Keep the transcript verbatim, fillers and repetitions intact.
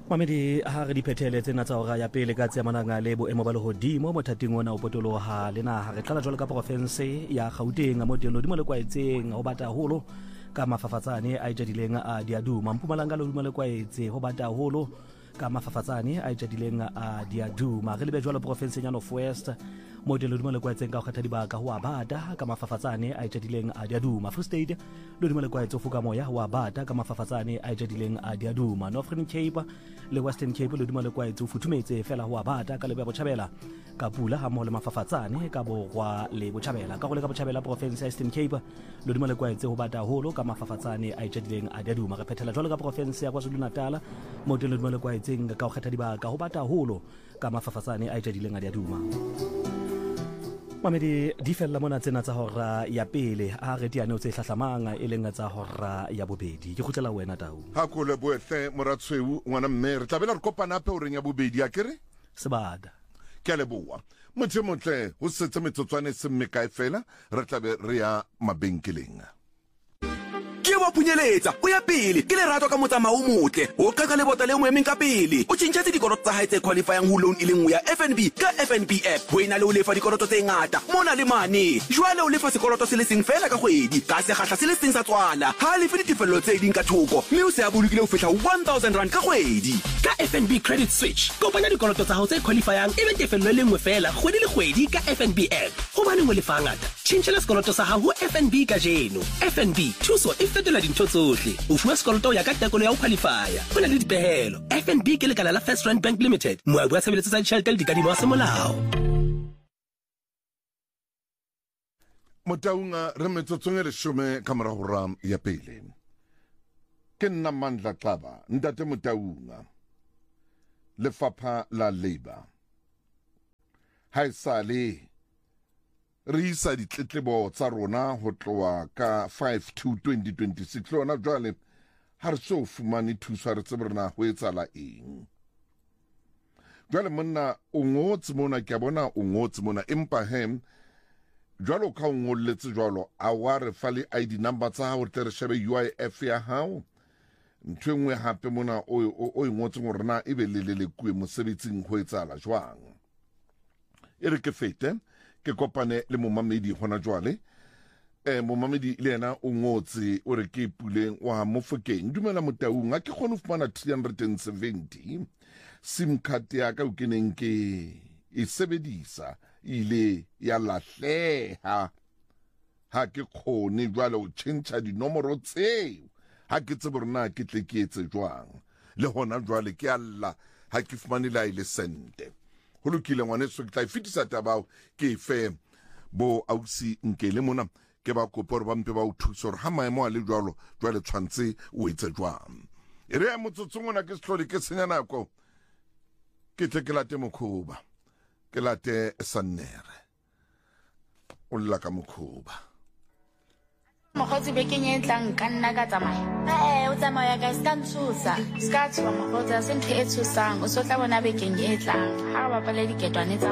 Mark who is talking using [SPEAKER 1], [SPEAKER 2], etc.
[SPEAKER 1] Mamedi ha re diphethele tsena tsa hora ya pele ka tsemananga le boemo ba lehodimo mothating ona o potoloha le naha re qala jwalo ka province ya Gauteng mo teng lodimo le kwaetseng ho bata haholo ka mafafatsane a jadileng a Diaduma Mpumalanga lodimo le kwaetse ho bata haholo ka mafafatsane a jadileng a Diaduma re lebe jwalo province ya North West mo teng lodimo le kwaetseng ka kgetha dibaka ho abata ka mafafatsane a jadileng a Diaduma Free State lodimo le kwaetse fuka moya ho abata ka mafafatsane a jadileng a Diaduma Northern Cape le Western Cape lodimo le kwaetse futhumetse fela ho abata ka lebe botjhabela ka pula ha mo le mafafatsane ka borwa le botjhabela ka go le ka botjhabela province ya Eastern Cape lodimo le kwaetse ho bata holo ka mafafatsane a jadileng a Diaduma re phethela jwalo ka province ya KwaZulu Natal mo teng lodimo le kwaetseng ka ho kgetha dibaka ho bata holo ka mafafatsane a jadileng a Diaduma Mamedi di fella mona tsena tsa hora ya pele a re tiane o tse hlahlamanga e leng tsa hora ya bobedi ke khutlela wena Tau
[SPEAKER 2] ha ko le boehle moratshweu ngwana mme re tlabela re kopana pe o reng ya bobedi a kere
[SPEAKER 1] sebada
[SPEAKER 2] ke le boa motho motle ho setse metsotswane se mme kae fela re tlabe re ya mabenkeleng
[SPEAKER 3] ke wa punyeletsa o ya pele ke le rato ka motsamao o motle o qaka le bota le mo emeng ka pele o tshintshetse dikoloto tsa hae tse qualifying ho loan e le nngwe ya F N B ka F N B app ho ina le o lefa dikoloto tse ngata mona le mane jwale o lefa sekoloto se le seng fela ka kgwedi ka sekgahla se le seng sa tswala ha le fe ditefello tse ding ka thoko mme o se a bolokile ho fihla one thousand rand ka kgwedi
[SPEAKER 4] ka F N B credit switch kopanya dikoloto tsa hao tse qualifying e be tefello le nngwe fela kgwedi le kgwedi ka F N B app ho bane mo lefa ngata tshintshela sekoloto sa hao ho F N B ka jeno F N B thuso e fetola dintho tsohle o fuwa sekoloto ya ka tekolo ya ho qualifya ho na le dipehelo F N B ke lekala la First Rand Bank Limited moabi wa tshebeletso tsa ditjhelete le dikadimo tsa molao
[SPEAKER 2] motaunga re metsotsong re shome kamera hora ya pele ke nna Mandla Xaba ntate motaunga lefapha la Labour haisale re isa ditletlebo tsa rona ho tloa ka five two twenty twenty-six lona jwale ha re so fumane thuso re tsebrena ho etsala eng jwale monna o ngotse mona ke bona o ngotse mona empa hem jwalo ka o ngolletse jwalo a wa re fa le I D number tsa hao re shebe U I F ya hao ntwe nngwe hape mona o o ngotse gore na e be le le kuwe mosebetsing ho etsala jwang e re ke fete ke kopane le momamedi hona jwale eh momamedi le yena o ngotse o re ke puleng wa Mofokeng dumela motaunga ke khona fumana three hundred seventy sim card ya ka o keneng ke e sebedisa ile ya lahleha ha ke khone jwale o tshentsa dinomoro tseo ha ke tseborna ke tle ke etse jwang le hona jwale ke alla ha ke fumane la ile sente ho lokile ngwane so ke tla fitisa tabao ke fe bo ausi nkele mona ke ba koporo ba mpe ba o thuso ha maemo a le jwalo jwale tshwantse o etse jwang e re motsotsongona ke sehlole ke senya nako ke tle ke late mokhuba ke late Sannere o lla ka mokhuba
[SPEAKER 5] Mokgotsi bekeng e tlang ka nna ka tsamaya eh o tsamaya ka ska ntsusa ska tswa mokgotsi a se ntho e tshosang o so tla bona bekeng e tlang ha ba bapala diketwane tsa